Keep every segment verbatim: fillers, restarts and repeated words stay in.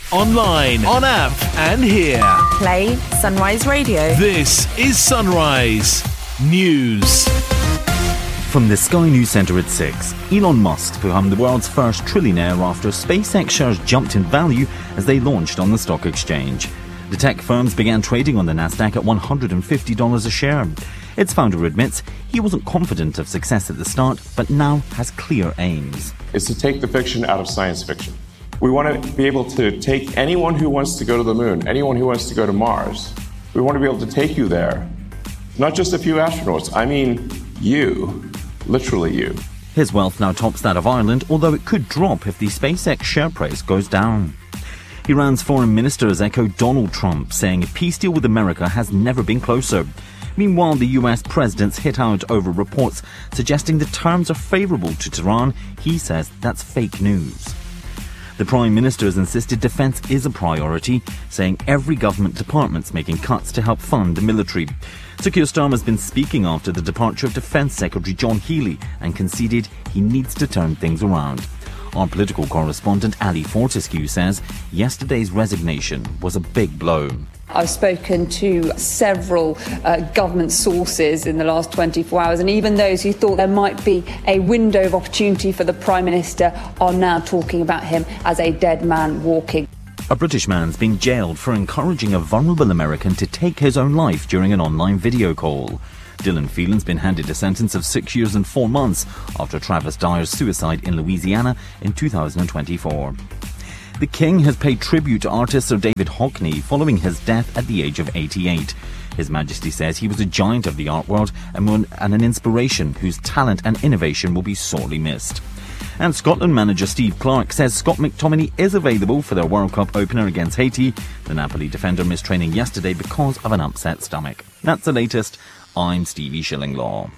online, on app and here. Play Sunrise Radio. This is Sunrise News. From the Sky News Centre at six, Elon Musk became the world's first trillionaire after SpaceX shares jumped in value as they launched on the stock exchange. The tech firms began trading on the Nasdaq at one hundred fifty dollars a share. Its founder admits he wasn't confident of success at the start, but now has clear aims. Is to take the fiction out of science fiction. We want to be able to take anyone who wants to go to the moon, anyone who wants to go to Mars. We want to be able to take you there. Not just a few astronauts, I mean you. Literally you. His wealth now tops that of Ireland, although it could drop if the SpaceX share price goes down. Iran's foreign minister has echoed Donald Trump, saying a peace deal with America has never been closer. Meanwhile, the U S president's hit out over reports suggesting the terms are favourable to Tehran. He says that's fake news. The Prime Minister has insisted defence is a priority, saying every government department's making cuts to help fund the military. Sir Keir Starmer has been speaking after the departure of Defence Secretary John Healey and conceded he needs to turn things around. Our political correspondent Ali Fortescue says yesterday's resignation was a big blow. I've spoken to several uh, government sources in the last twenty-four hours, and even those who thought there might be a window of opportunity for the Prime Minister are now talking about him as a dead man walking. A British man's been jailed for encouraging a vulnerable American to take his own life during an online video call. Dylan Phelan's been handed a sentence of six years and four months after Travis Dyer's suicide in Louisiana in two thousand twenty-four. The King has paid tribute to artist Sir David Hockney following his death at the age of eighty-eight. His Majesty says he was a giant of the art world and an inspiration whose talent and innovation will be sorely missed. And Scotland manager Steve Clarke says Scott McTominay is available for their World Cup opener against Haiti. The Napoli defender missed training yesterday because of an upset stomach. That's the latest. I'm Stevie Shillinglaw.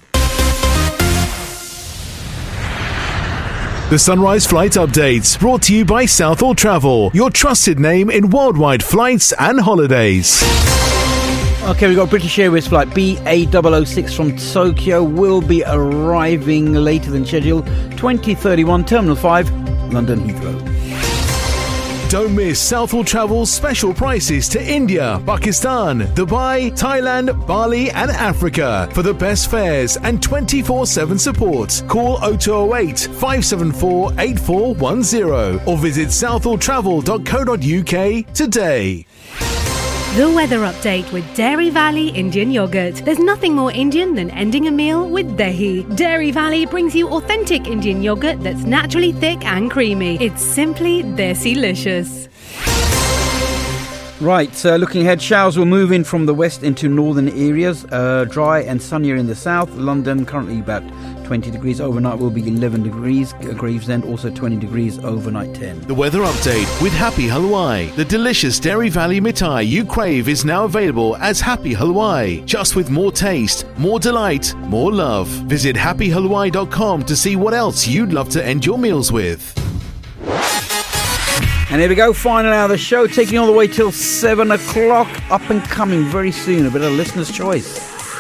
The Sunrise Flight Updates, brought to you by Southall Travel, your trusted name in worldwide flights and holidays. OK, we've got British Airways flight B A zero zero six from Tokyo will be arriving later than scheduled. twenty thirty-one, Terminal five, London Heathrow. Don't miss Southall Travel's special prices to India, Pakistan, Dubai, Thailand, Bali and Africa. For the best fares and twenty-four seven support, call oh two oh eight, five seven four, eight four one oh or visit southall travel dot co dot uk today. The weather update with Dairy Valley Indian Yogurt. There's nothing more Indian than ending a meal with dahi. Dairy Valley brings you authentic Indian yogurt that's naturally thick and creamy. It's simply desi-licious. Right, uh, looking ahead, showers will move in from the west into northern areas. Uh, dry and sunnier in the south. London currently about twenty degrees. Overnight will be eleven degrees. Gravesend also twenty degrees. Overnight ten. The weather update with Happy Halwai. The delicious Dairy Valley mithai you crave is now available as Happy Halwai. Just with more taste, more delight, more love. Visit happy halwai dot com to see what else you'd love to end your meals with. And here we go, final hour of the show, taking all the way till seven o'clock. Up and coming very soon, a bit of listener's choice.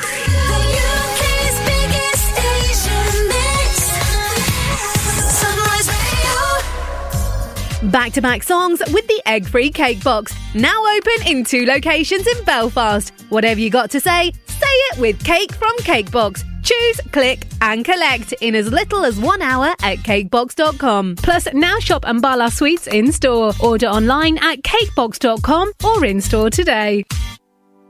Back-to-back songs with the egg-free cake box. Now open in two locations in Belfast. Whatever you got to say, say it with Cake from Cakebox. Choose, click and collect in as little as one hour at cakebox dot com. Plus, now shop Ambala Sweets in store. Order online at cakebox dot com or in store today.